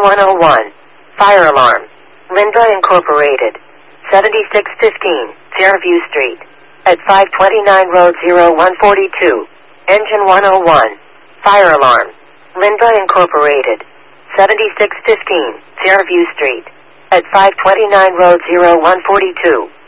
101. Fire alarm. Linda Incorporated. 7615, Fairview Street. At 529 Road 0142. Engine 101. Fire alarm. Linda Incorporated. 7615, Fairview Street. At 529 Road 0142.